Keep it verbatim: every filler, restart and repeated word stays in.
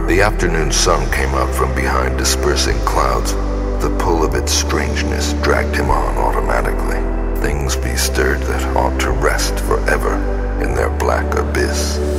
The afternoon sun came up from behind dispersing clouds. The pull of its strangeness dragged him on automatically. Things bestirred that ought to rest forever in their black abyss.